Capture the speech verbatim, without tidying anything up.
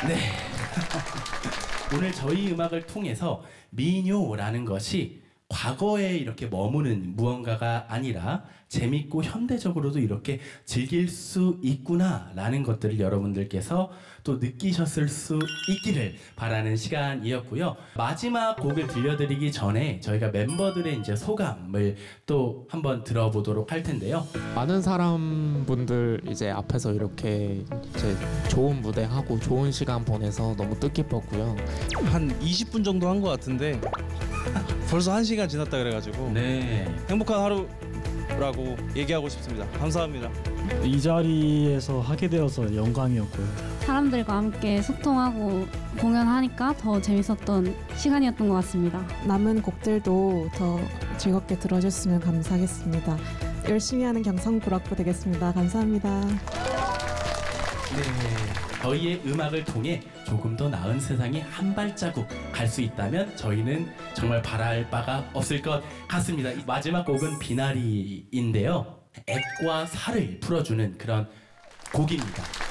네. 오늘 저희 음악을 통해서 민요라는 것이 과거에 이렇게 머무는 무언가가 아니라 재밌고 현대적으로도 이렇게 즐길 수 있구나라는 것들을 여러분들께서 또 느끼셨을 수 있기를 바라는 시간이었고요. 마지막 곡을 들려드리기 전에 저희가 멤버들의 이제 소감을 또 한번 들어보도록 할 텐데요. 많은 사람분들 이제 앞에서 이렇게 이제 좋은 무대 하고 좋은 시간 보내서 너무 뜻깊었고요. 한 이십 분 정도 한 것 같은데 벌써 한 시간 지났다 그래가지고 네. 행복한 하루라고 얘기하고 싶습니다. 감사합니다. 이 자리에서 하게 되어서 영광이었고요. 사람들과 함께 소통하고 공연하니까 더 재밌었던 시간이었던 것 같습니다. 남은 곡들도 더 즐겁게 들어줬으면 감사하겠습니다. 열심히 하는 경상불학부 되겠습니다. 감사합니다. 네. 저희의 음악을 통해 조금 더 나은 세상에 한 발자국 갈 수 있다면 저희는 정말 바랄 바가 없을 것 같습니다. 이 마지막 곡은 비나리인데요. 액과 살을 풀어주는 그런 곡입니다.